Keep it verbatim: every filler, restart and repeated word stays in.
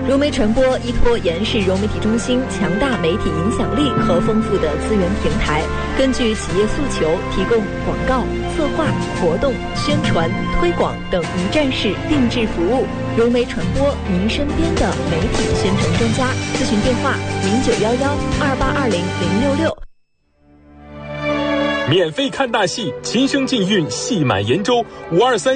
融媒传播依托延世融媒体中心强大媒体影响力和丰富的资源平台，根据企业诉求提供广告、策划、活动、宣传、推广等一站式定制服务。融媒传播，您身边的媒体宣传专家。咨询电话：零九幺幺二八二零零六六。 免费看大戏，秦声禁韵，戏满延州，五二三。